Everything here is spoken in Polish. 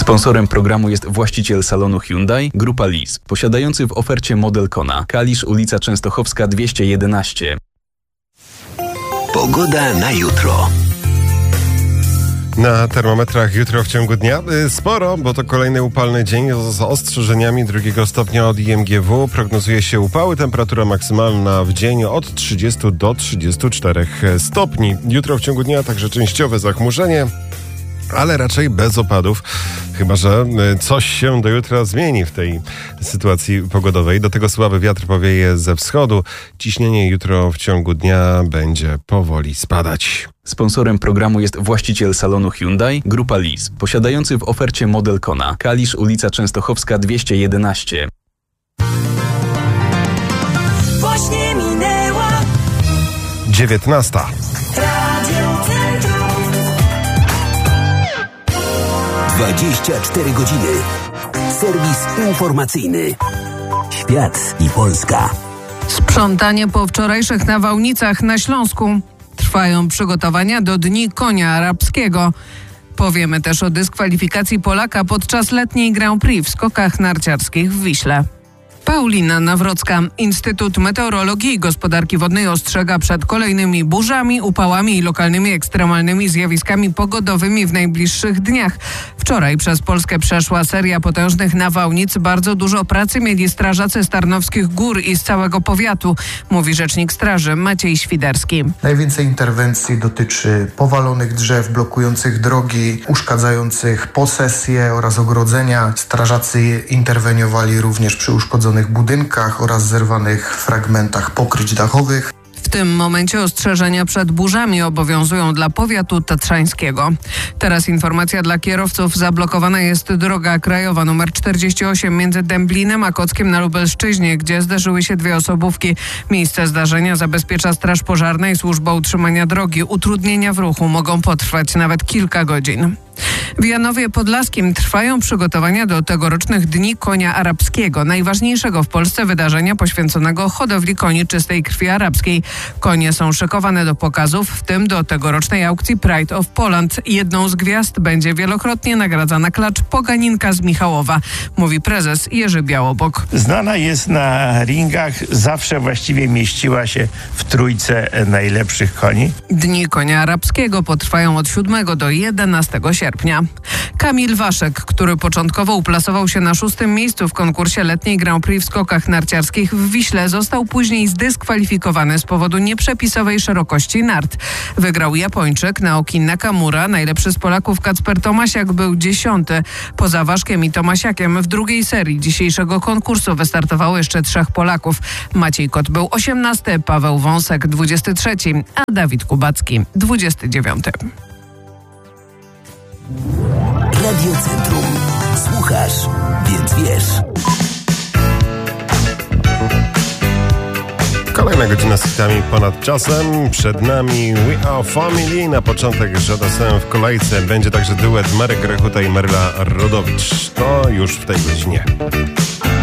Sponsorem programu jest właściciel salonu Hyundai, Grupa Lis, posiadający w ofercie model Kona. Kalisz, ulica Częstochowska 211. Pogoda na jutro. Na termometrach jutro w ciągu dnia sporo, bo to kolejny upalny dzień z ostrzeżeniami 2 stopnia od IMGW. Prognozuje się upały, temperatura maksymalna w dzień od 30 do 34 stopni. Jutro w ciągu dnia także częściowe zachmurzenie, ale raczej bez opadów, chyba że coś się do jutra zmieni w tej sytuacji pogodowej. Do tego słaby wiatr powieje ze wschodu. Ciśnienie jutro w ciągu dnia będzie powoli spadać. Sponsorem programu jest właściciel salonu Hyundai, Grupa Lis, posiadający w ofercie model Kona. Kalisz, ulica Częstochowska 211. Właśnie minęła 19. Radio Centrum. 24 godziny. Serwis informacyjny. Świat i Polska. Sprzątanie po wczorajszych nawałnicach na Śląsku. Trwają przygotowania do Dni Konia Arabskiego. Powiemy też o dyskwalifikacji Polaka podczas letniej Grand Prix w skokach narciarskich w Wiśle. Paulina Nawrocka. Instytut Meteorologii i Gospodarki Wodnej ostrzega przed kolejnymi burzami, upałami i lokalnymi ekstremalnymi zjawiskami pogodowymi w najbliższych dniach. Wczoraj przez Polskę przeszła seria potężnych nawałnic. Bardzo dużo pracy mieli strażacy z Tarnowskich Gór i z całego powiatu, mówi rzecznik straży Maciej Świderski. Najwięcej interwencji dotyczy powalonych drzew, blokujących drogi, uszkadzających posesje oraz ogrodzenia. Strażacy interweniowali również przy uszkodzonych budynkach oraz zerwanych fragmentach pokryć dachowych. W tym momencie ostrzeżenia przed burzami obowiązują dla powiatu tatrzańskiego. Teraz informacja dla kierowców. Zablokowana jest droga krajowa nr 48 między Dęblinem a Kockiem na Lubelszczyźnie, gdzie zdarzyły się 2 osobówki. Miejsce zdarzenia zabezpiecza Straż Pożarna i Służba Utrzymania Drogi. Utrudnienia w ruchu mogą potrwać nawet kilka godzin. W Janowie Podlaskim trwają przygotowania do tegorocznych Dni Konia Arabskiego, najważniejszego w Polsce wydarzenia poświęconego hodowli koni czystej krwi arabskiej. Konie są szykowane do pokazów, w tym do tegorocznej aukcji Pride of Poland. Jedną z gwiazd będzie wielokrotnie nagradzana klacz Poganinka z Michałowa, mówi prezes Jerzy Białobok. Znana jest na ringach, zawsze właściwie mieściła się w trójce najlepszych koni. Dni Konia Arabskiego potrwają od 7 do 11 sierpnia. Kamil Waszek, który początkowo uplasował się na 6. miejscu w konkursie letniej Grand Prix w skokach narciarskich w Wiśle, został później zdyskwalifikowany z powodu nieprzepisowej szerokości nart. Wygrał Japończyk Naoki Nakamura. Najlepszy z Polaków Kacper Tomasiak był 10. Poza Waszkiem i Tomasiakiem w drugiej serii dzisiejszego konkursu wystartowało jeszcze 3 Polaków. Maciej Kot był 18, Paweł Wąsek 23, a Dawid Kubacki 29. Radio Centrum. Słuchasz, więc wiesz. Kolejna godzina z hitami ponad czasem. Przed nami We Are Family. Na początek Żadasem w kolejce będzie także duet Marek Grechuta i Maryla Rodowicz. To już w tej godzinie.